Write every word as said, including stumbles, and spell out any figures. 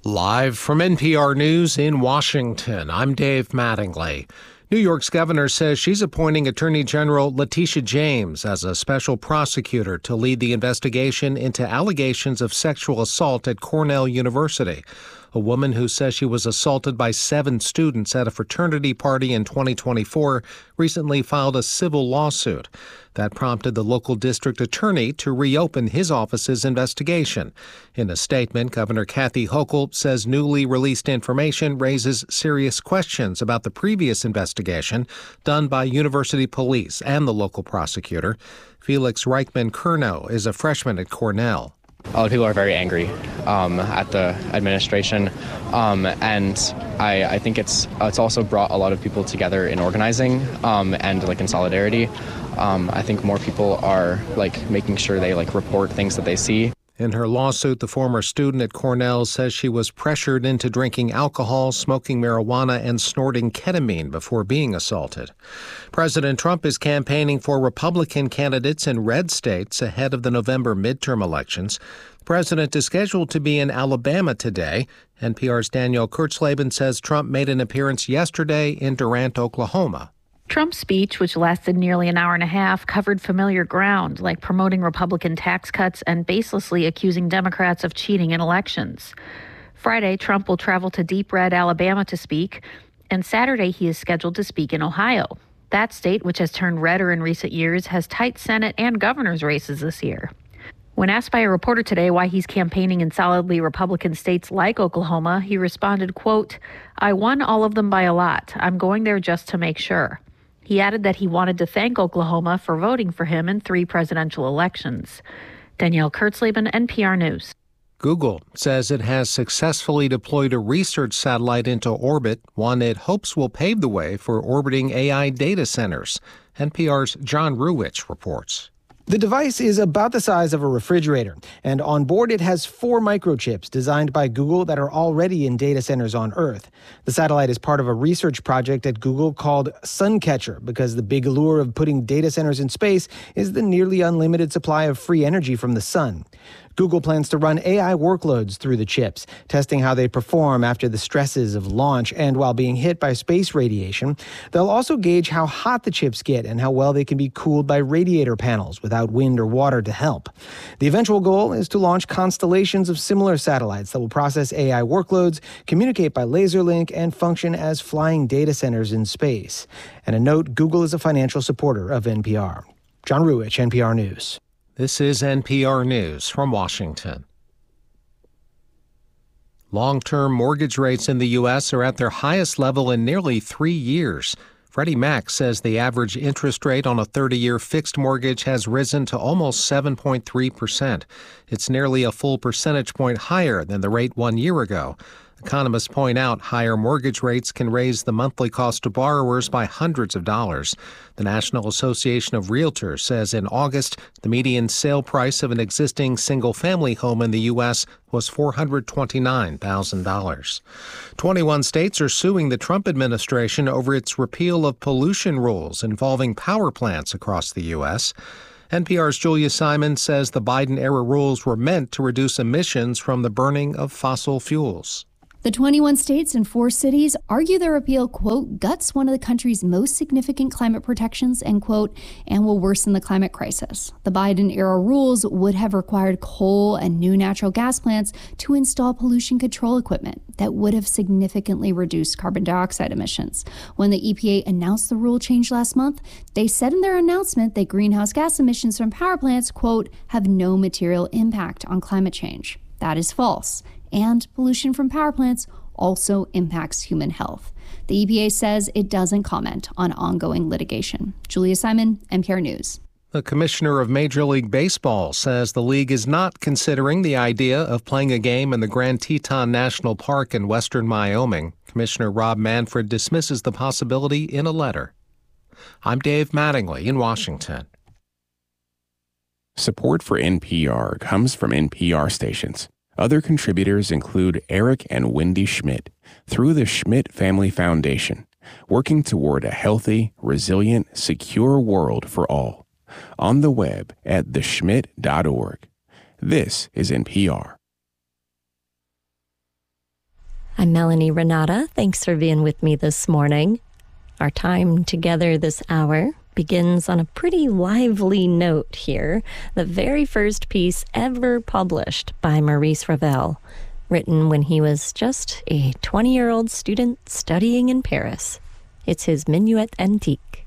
Live from N P R News in Washington, I'm Dave Mattingly. New York's governor says she's appointing Attorney General Letitia James as a special prosecutor to lead the investigation into allegations of sexual assault at Cornell University. A woman who says she was assaulted by seven students at a fraternity party in twenty twenty-four recently filed a civil lawsuit. That prompted the local district attorney to reopen his office's investigation. In a statement, Governor Kathy Hochul says newly released information raises serious questions about the previous investigation done by university police and the local prosecutor. Felix Reichman-Curnow is a freshman at Cornell. A lot of people are very angry um, at the administration, um, and I, I think it's it's also brought a lot of people together in organizing um, and like in solidarity. Um, I think more people are like making sure they like report things that they see. In her lawsuit, the former student at Cornell says she was pressured into drinking alcohol, smoking marijuana, and snorting ketamine before being assaulted. President Trump is campaigning for Republican candidates in red states ahead of the November midterm elections. The president is scheduled to be in Alabama today. N P R's Danielle Kurtzleben says Trump made an appearance yesterday in Durant, Oklahoma. Trump's speech, which lasted nearly an hour and a half, covered familiar ground, like promoting Republican tax cuts and baselessly accusing Democrats of cheating in elections. Friday, Trump will travel to Deep Red, Alabama to speak, and Saturday he is scheduled to speak in Ohio. That state, which has turned redder in recent years, has tight Senate and governor's races this year. When asked by a reporter today why he's campaigning in solidly Republican states like Oklahoma, he responded, quote, "I won all of them by a lot. I'm going there just to make sure." He added that he wanted to thank Oklahoma for voting for him in three presidential elections. Danielle Kurtzleben, N P R News. Google says it has successfully deployed a research satellite into orbit, one it hopes will pave the way for orbiting A I data centers. N P R's John Ruwitch reports. The device is about the size of a refrigerator, and on board it has four microchips designed by Google that are already in data centers on Earth. The satellite is part of a research project at Google called Suncatcher, because the big allure of putting data centers in space is the nearly unlimited supply of free energy from the sun. Google plans to run A I workloads through the chips, testing how they perform after the stresses of launch and while being hit by space radiation. They'll also gauge how hot the chips get and how well they can be cooled by radiator panels without wind or water to help. The eventual goal is to launch constellations of similar satellites that will process A I workloads, communicate by laser link, and function as flying data centers in space. And a note, Google is a financial supporter of N P R. John Ruwitch, N P R News. This is N P R News from Washington. Long-term mortgage rates in the U S are at their highest level in nearly three years. Freddie Mac says the average interest rate on a thirty-year fixed mortgage has risen to almost seven point three percent. It's nearly a full percentage point higher than the rate one year ago. Economists point out higher mortgage rates can raise the monthly cost to borrowers by hundreds of dollars. The National Association of Realtors says in August, the median sale price of an existing single-family home in the U S was four hundred twenty-nine thousand dollars. twenty-one states are suing the Trump administration over its repeal of pollution rules involving power plants across the U S. N P R's Julia Simon says the Biden-era rules were meant to reduce emissions from the burning of fossil fuels. The twenty-one states and four cities argue their repeal, quote, guts one of the country's most significant climate protections, end quote, and will worsen the climate crisis. The Biden-era rules would have required coal and new natural gas plants to install pollution control equipment that would have significantly reduced carbon dioxide emissions. When the E P A announced the rule change last month, they said in their announcement that greenhouse gas emissions from power plants, quote, have no material impact on climate change. That is false. And pollution from power plants also impacts human health. The E P A says it doesn't comment on ongoing litigation. Julia Simon, N P R News. The commissioner of Major League Baseball says the league is not considering the idea of playing a game in the Grand Teton National Park in western Wyoming. Commissioner Rob Manfred dismisses the possibility in a letter. I'm Dave Mattingly in Washington. Support for N P R comes from N P R stations. Other contributors include Eric and Wendy Schmidt through the Schmidt Family Foundation, working toward a healthy, resilient, secure world for all. On the web at the schmidt dot org. This is N P R. I'm Melanie Renata. Thanks for being with me this morning. Our time together this hour begins on a pretty lively note here. The very first piece ever published by Maurice Ravel, written when he was just a twenty-year-old student studying in Paris. It's his Minuet Antique.